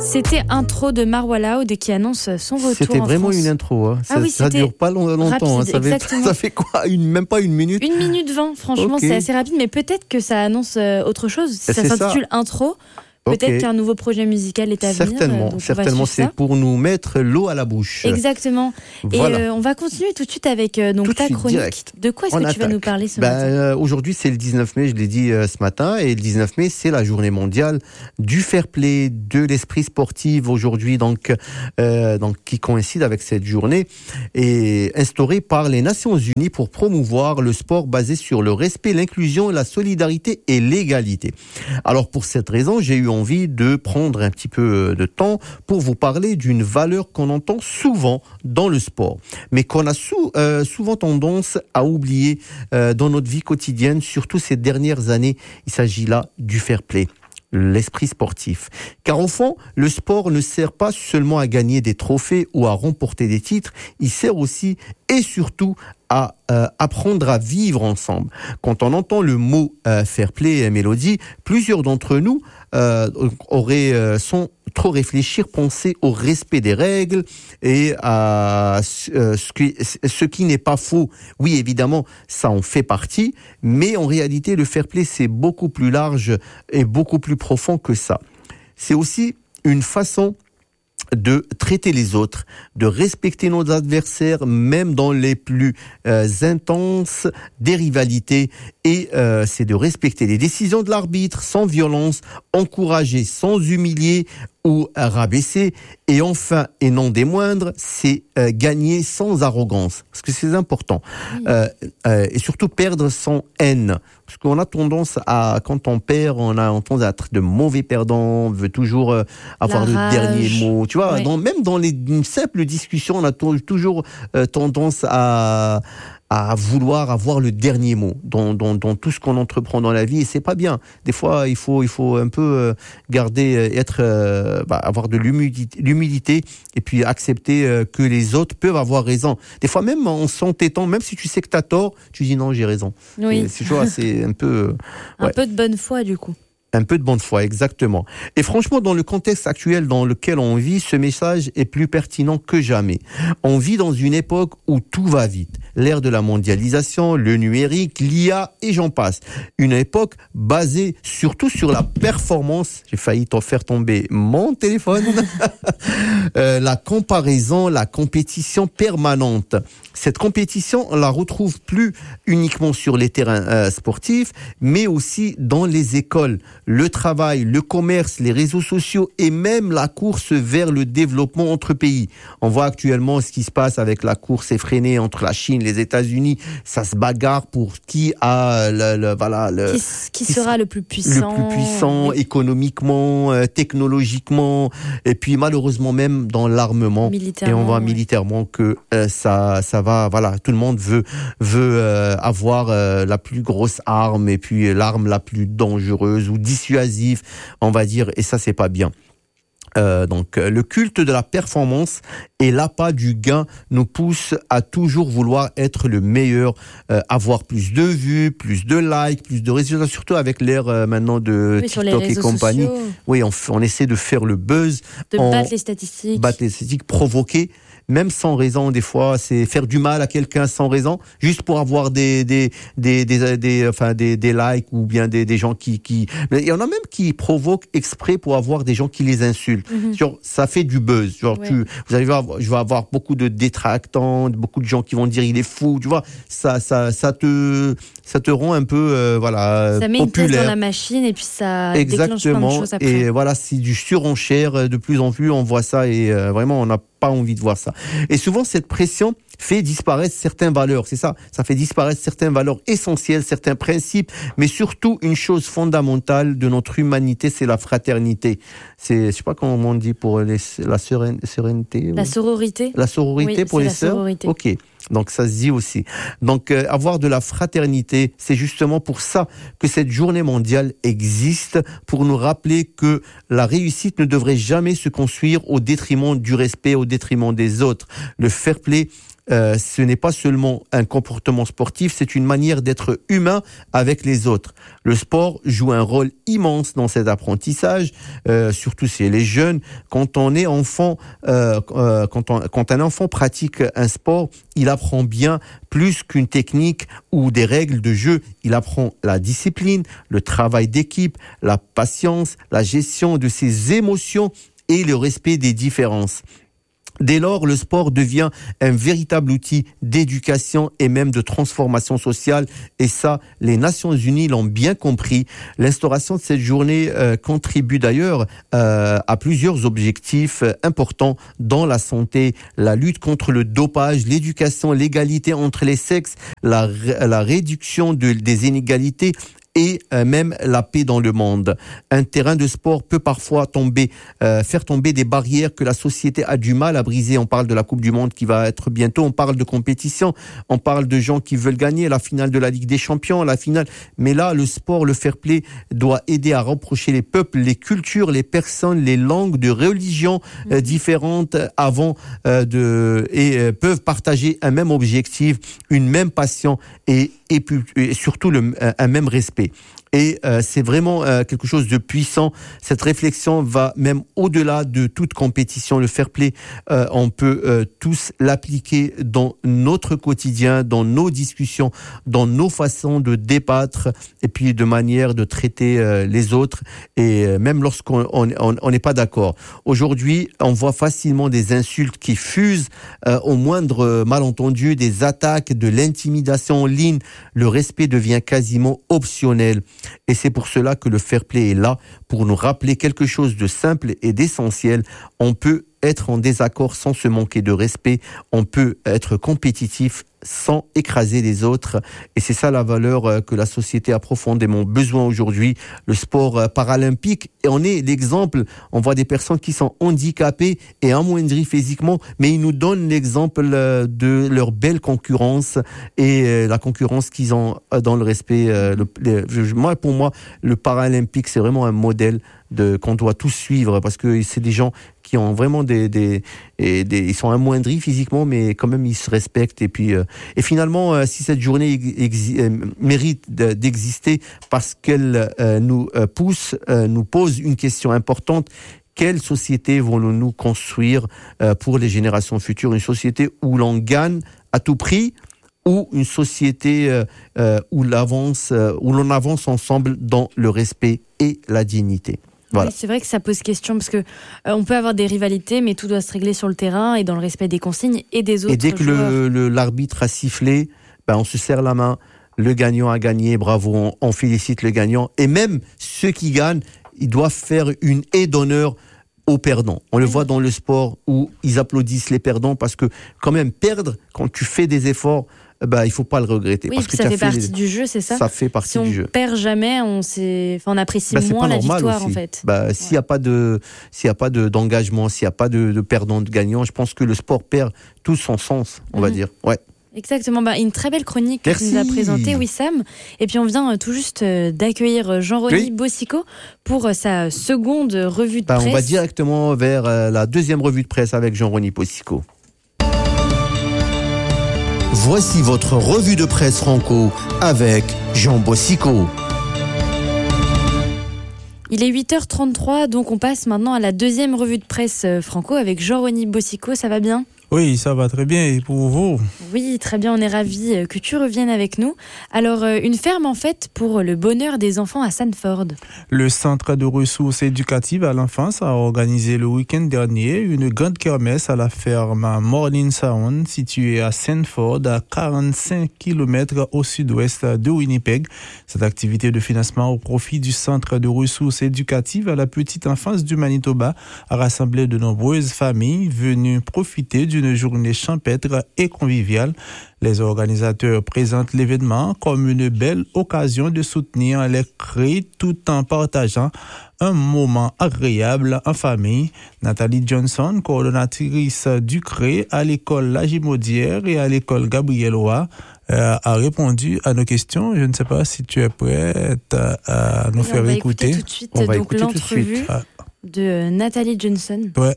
C'était intro de Marwa Loud qui annonce son retour. C'était en vraiment France. une intro. Hein. Ah oui, ça dure pas longtemps. rapide, Ça fait quoi même pas une minute. 1 minute 20, franchement, Okay. c'est assez rapide, mais peut-être que ça annonce autre chose. Si ça s'intitule intro, peut-être qu'un nouveau projet musical est à venir. Certainement, c'est pour nous mettre l'eau à la bouche. Exactement. Voilà. Et on va continuer tout de suite avec ta chronique. Direct. De quoi est-ce que tu vas nous parler ce matin ? Aujourd'hui, c'est le 19 mai, je l'ai dit ce matin, et le 19 mai, c'est la journée mondiale du fair play, de l'esprit sportif aujourd'hui, donc qui coïncide avec cette journée, et instaurée par les Nations Unies pour promouvoir le sport basé sur le respect, l'inclusion, la solidarité et l'égalité. Alors, pour cette raison, j'ai eu envie de prendre un petit peu de temps pour vous parler d'une valeur qu'on entend souvent dans le sport, mais qu'on a souvent tendance à oublier dans notre vie quotidienne, surtout ces dernières années. Il s'agit là du fair play, l'esprit sportif. Car au fond, le sport ne sert pas seulement à gagner des trophées ou à remporter des titres, il sert aussi et surtout à apprendre à vivre ensemble. Quand on entend le mot fair play, Mélodie, plusieurs d'entre nous sans trop réfléchir, penser au respect des règles et à ce qui n'est pas faux. Oui, évidemment, ça en fait partie, mais en réalité, le fair play, c'est beaucoup plus large et beaucoup plus profond que ça. C'est aussi une façon de traiter les autres, de respecter nos adversaires, même dans les plus intenses des rivalités, et c'est de respecter les décisions de l'arbitre sans violence, encourager sans humilier ou rabaisser, et enfin, et non des moindres, c'est gagner sans arrogance, parce que c'est important, et surtout perdre sans haine, parce qu'on a tendance à, quand on perd, on a tendance à être de mauvais perdants, on veut toujours avoir le dernier mot, tu vois, même dans une simple discussion, on a toujours tendance à vouloir avoir le dernier mot dans tout ce qu'on entreprend dans la vie, et c'est pas bien. Des fois, il faut un peu avoir de l'humilité et puis accepter que les autres peuvent avoir raison. Des fois, même en s'entêtant, même si tu sais que t'as tort, tu dis non, j'ai raison. Oui. C'est un peu... un peu de bonne foi, du coup. Un peu de bonne foi, exactement. Et franchement, dans le contexte actuel dans lequel on vit, ce message est plus pertinent que jamais. On vit dans une époque où tout va vite. L'ère de la mondialisation, le numérique, l'IA et j'en passe. Une époque basée surtout sur la performance. J'ai failli t'en faire tomber mon téléphone. La comparaison, la compétition permanente. Cette compétition, on la retrouve plus uniquement sur les terrains sportifs, mais aussi dans les écoles, le travail, le commerce, les réseaux sociaux et même la course vers le développement entre pays. On voit actuellement ce qui se passe avec la course effrénée entre la Chine, les États-Unis. Ça se bagarre pour qui a qui sera le plus puissant. Le plus puissant économiquement, technologiquement, et puis malheureusement même dans l'armement. Et on voit militairement que ça va, voilà, tout le monde veut avoir la plus grosse arme et puis l'arme la plus dangereuse ou dissuasive, on va dire, et ça c'est pas bien. Donc le culte de la performance et l'appât du gain nous pousse à toujours vouloir être le meilleur, avoir plus de vues, plus de likes, plus de résultats, surtout avec l'ère maintenant de TikTok et compagnie. Sociaux. Oui, on essaie de faire le buzz, battre les statistiques, provoquer. Même sans raison, des fois, c'est faire du mal à quelqu'un sans raison, juste pour avoir des likes ou bien des gens qui. Il y en a même qui provoquent exprès pour avoir des gens qui les insultent. Mm-hmm. Genre, ça fait du buzz. Genre, je vais avoir beaucoup de détractants, beaucoup de gens qui vont dire il est fou. Tu vois, ça te rend un peu ça met populaire. Une pièce dans la machine et puis ça déclenche plein de choses après. Et voilà, c'est du surenchère. De plus en plus, on voit ça et vraiment, on n'a pas envie de voir ça. Et souvent, cette pression fait disparaître certaines valeurs. C'est ça. Ça fait disparaître certaines valeurs essentielles, certains principes, mais surtout une chose fondamentale de notre humanité, c'est la fraternité. Je sais pas comment on dit pour la sérénité. La sororité. La sororité pour les sœurs. Ok. Donc ça se dit aussi. Donc avoir de la fraternité, c'est justement pour ça que cette journée mondiale existe, pour nous rappeler que la réussite ne devrait jamais se construire au détriment du respect, au détriment des autres. Le fair play, ce n'est pas seulement un comportement sportif, c'est une manière d'être humain avec les autres. Le sport joue un rôle immense dans cet apprentissage, surtout chez les jeunes. Quand on est enfant, quand un enfant pratique un sport, il apprend bien plus qu'une technique ou des règles de jeu. Il apprend la discipline, le travail d'équipe, la patience, la gestion de ses émotions et le respect des différences. Dès lors, le sport devient un véritable outil d'éducation et même de transformation sociale. Et ça, les Nations Unies l'ont bien compris. L'instauration de cette journée contribue d'ailleurs à plusieurs objectifs importants dans la santé, la lutte contre le dopage, l'éducation, l'égalité entre les sexes, la réduction des inégalités et même la paix dans le monde. Un terrain de sport peut parfois faire tomber des barrières que la société a du mal à briser. On parle de la Coupe du Monde qui va être bientôt, on parle de compétition, on parle de gens qui veulent gagner la finale de la Ligue des Champions, la finale. Mais là, le sport, le fair play doit aider à rapprocher les peuples, les cultures, les personnes, les langues de religions différentes peuvent partager un même objectif, une même passion et surtout un même respect. Et c'est vraiment quelque chose de puissant. Cette réflexion va même au-delà de toute compétition. Le fair play, on peut tous l'appliquer dans notre quotidien, dans nos discussions, dans nos façons de débattre et puis de manière de traiter les autres et même lorsqu'on n'est pas d'accord. Aujourd'hui, on voit facilement des insultes qui fusent au moindre malentendu, des attaques, de l'intimidation en ligne. Le respect devient quasiment optionnel. Et c'est pour cela que le fair play est là, pour nous rappeler quelque chose de simple et d'essentiel. On peut être en désaccord sans se manquer de respect. On peut être compétitif sans écraser les autres. Et c'est ça la valeur que la société a profondément besoin aujourd'hui. Le sport paralympique, et on est l'exemple. On voit des personnes qui sont handicapées et amoindries physiquement, mais ils nous donnent l'exemple de leur belle concurrence et la concurrence qu'ils ont dans le respect. Pour moi, le paralympique, c'est vraiment un modèle qu'on doit tous suivre parce que c'est des gens qui ont vraiment ils sont amoindris physiquement, mais quand même ils se respectent. Et finalement, si cette journée mérite d'exister parce qu'elle nous pose une question importante: quelle société voulons-nous construire pour les générations futures? Une société où l'on gagne à tout prix, ou une société où l'on avance ensemble dans le respect et la dignité? Voilà. Oui, c'est vrai que ça pose question parce que on peut avoir des rivalités, mais tout doit se régler sur le terrain et dans le respect des consignes et des autres. Et dès que l'arbitre a sifflé, on se serre la main. Le gagnant a gagné, bravo, on félicite le gagnant. Et même ceux qui gagnent, ils doivent faire une haie d'honneur aux perdants. On le voit dans le sport où ils applaudissent les perdants parce que quand même perdre, quand tu fais des efforts, il faut pas le regretter. Oui, parce que ça fait partie du jeu, c'est ça. Ça fait partie du jeu. Si on perd jamais, on apprécie moins la victoire aussi. En fait. S'il y a pas d'engagement, s'il y a pas de perdant, de gagnant, je pense que le sport perd tout son sens, on va dire. Ouais. Exactement, une très belle chronique que tu nous as présentée, Wissam. Et puis on vient tout juste d'accueillir Jean-Rony Bossico pour sa seconde revue de presse. On va directement vers la deuxième revue de presse avec Jean-Rony Bossico. Voici votre revue de presse franco avec Jean Bossico. Il est 8h33, donc on passe maintenant à la deuxième revue de presse franco avec Jean-Rony Bossico. Ça va bien ? Oui, ça va très bien. Et pour vous ? Oui, très bien. On est ravis que tu reviennes avec nous. Alors, une ferme en fait pour le bonheur des enfants à Sanford. Le Centre de ressources éducatives à l'enfance a organisé le week-end dernier une grande kermesse à la ferme Morning Sound, située à Sanford, à 45 km au sud-ouest de Winnipeg. Cette activité de financement au profit du Centre de ressources éducatives à la petite enfance du Manitoba a rassemblé de nombreuses familles venues profiter du une journée champêtre et conviviale. Les organisateurs présentent l'événement comme une belle occasion de soutenir les CRE tout en partageant un moment agréable en famille. Nathalie Johnson, coordonnatrice du CRE à l'école Lagimaudière et à l'école Gabriel Roy, a répondu à nos questions. Je ne sais pas si tu es prête à nous faire écouter. Tout de suite, on va donc écouter l'entrevue de Nathalie Johnson. Ouais.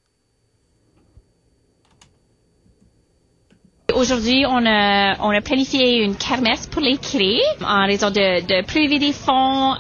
Aujourd'hui, on a planifié une kermesse pour les CRE en raison de prélever des fonds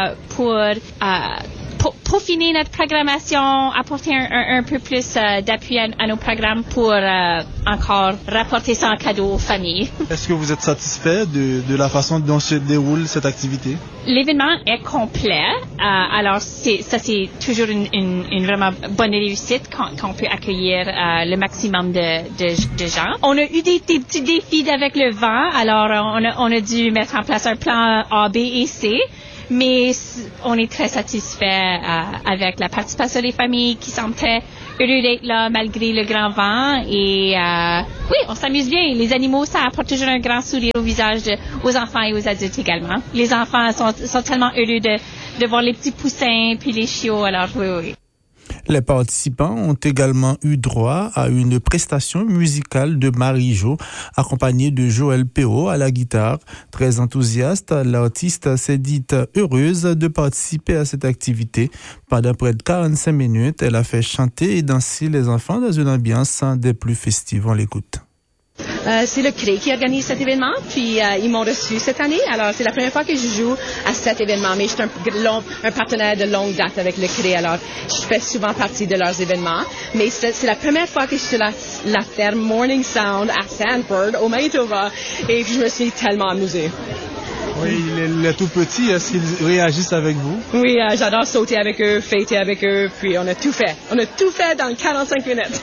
pour peaufiner notre programmation, apporter un peu plus d'appui à nos programmes pour encore rapporter ça en cadeau aux familles. Est-ce que vous êtes satisfait de la façon dont se déroule cette activité? L'événement est complet, alors c'est toujours une vraiment bonne réussite quand on peut accueillir le maximum de gens. On a eu des petits défis avec le vent, alors on a dû mettre en place un plan A, B et C. Mais on est très satisfait avec la participation des familles qui semblent très heureux d'être là malgré le grand vent. Et oui, on s'amuse bien. Les animaux, ça apporte toujours un grand sourire au visage aux enfants et aux adultes également. Les enfants sont tellement heureux de voir les petits poussins puis les chiots. Alors oui. Les participants ont également eu droit à une prestation musicale de Marie-Jo, accompagnée de Joël Perrault à la guitare. Très enthousiaste, l'artiste s'est dite heureuse de participer à cette activité. Pendant près de 45 minutes, elle a fait chanter et danser les enfants dans une ambiance des plus festives. On l'écoute. C'est le CRE qui organise cet événement, puis ils m'ont reçu cette année. Alors, c'est la première fois que je joue à cet événement, mais je suis un partenaire de longue date avec le CRE, alors je fais souvent partie de leurs événements. Mais c'est la première fois que je suis sur la ferme Morning Sound à Sanford, au Manitoba, et puis je me suis tellement amusée. Oui, les tout petits, est-ce qu'ils réagissent avec vous? Oui, j'adore sauter avec eux, fêter avec eux, puis on a tout fait. On a tout fait dans 45 minutes.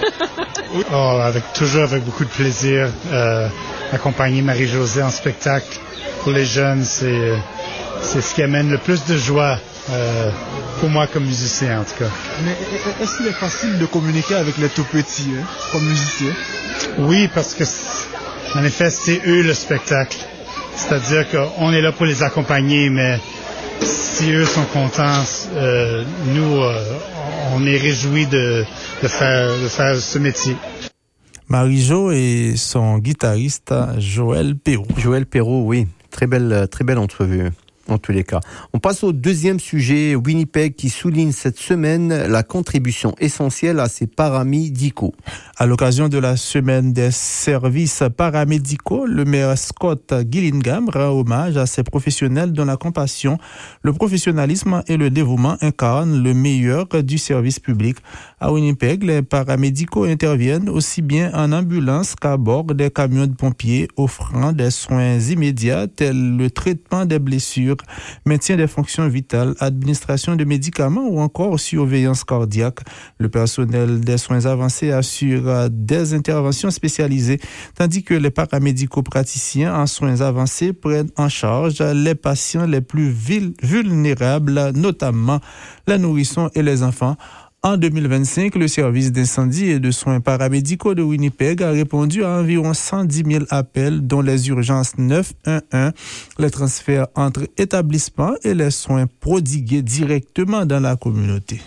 Toujours avec beaucoup de plaisir. Accompagner Marie-Josée en spectacle pour les jeunes, c'est ce qui amène le plus de joie pour moi comme musicien en tout cas. Mais est-ce qu'il est facile de communiquer avec les tout petits comme musicien? Oui, parce que en effet, c'est eux le spectacle. C'est-à-dire qu'on est là pour les accompagner, mais si eux sont contents, nous, on est réjouis de faire ce métier. Marie-Jo et son guitariste Joël Perrault. Joël Perrault, oui, très belle entrevue. En tous les cas. On passe au deuxième sujet, Winnipeg qui souligne cette semaine la contribution essentielle à ses paramédicaux. À l'occasion de la semaine des services paramédicaux, le maire Scott Gillingham rend hommage à ces professionnels dont la compassion, le professionnalisme et le dévouement incarnent le meilleur du service public. À Winnipeg, les paramédicaux interviennent aussi bien en ambulance qu'à bord des camions de pompiers, offrant des soins immédiats tels le traitement des blessures, maintien des fonctions vitales, administration de médicaments ou encore surveillance cardiaque. Le personnel des soins avancés assure des interventions spécialisées, tandis que les paramédicaux praticiens en soins avancés prennent en charge les patients les plus vulnérables, notamment les nourrissons et les enfants. En 2025, le service d'incendie et de soins paramédicaux de Winnipeg a répondu à environ 110 000 appels, dont les urgences 911, les transferts entre établissements et les soins prodigués directement dans la communauté.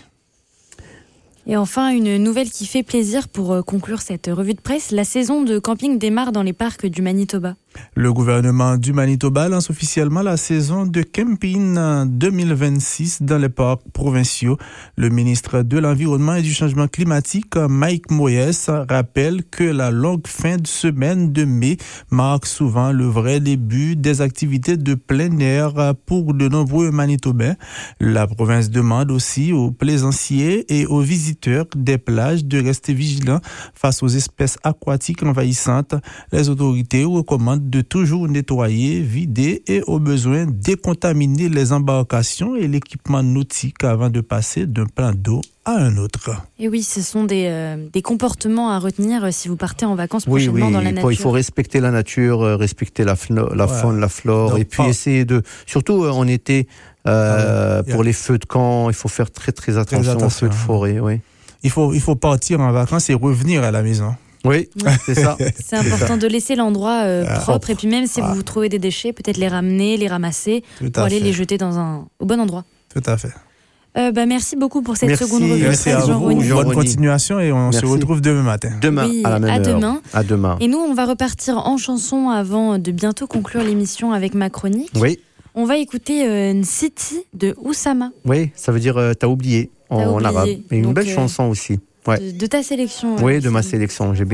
Et enfin, une nouvelle qui fait plaisir pour conclure cette revue de presse. La saison de camping démarre dans les parcs du Manitoba. Le gouvernement du Manitoba lance officiellement la saison de camping 2026 dans les parcs provinciaux. Le ministre de l'Environnement et du Changement climatique, Mike Moyes, rappelle que la longue fin de semaine de mai marque souvent le vrai début des activités de plein air pour de nombreux Manitobains. La province demande aussi aux plaisanciers et aux visiteurs des plages de rester vigilants face aux espèces aquatiques envahissantes. Les autorités recommandent de toujours nettoyer, vider et au besoin décontaminer les embarcations et l'équipement nautique avant de passer d'un plan d'eau à un autre. Et oui, ce sont des comportements à retenir si vous partez en vacances prochainement dans la nature. Il faut respecter la nature, respecter la faune, la flore, donc, et puis essayer de... Surtout en été, pour les feux de camp, il faut faire très très attention aux feux de forêt, oui. il faut partir en vacances et revenir à la maison. Oui, c'est ça. C'est important de laisser l'endroit propre. Et puis même si vous trouvez des déchets, peut-être les ramener, les ramasser pour aller les jeter au bon endroit. Tout à fait. Merci beaucoup pour cette seconde revue. Merci à vous. Bonne continuation et on se retrouve demain matin. Demain, à la même heure. Demain. À demain. Et nous, on va repartir en chanson avant de bientôt conclure l'émission avec ma chronique. Oui. On va écouter Ncity de Oussama. Oui, ça veut dire t'as oublié en arabe. Et une belle chanson aussi. De ta sélection. Oui, de ma sélection. J'ai bien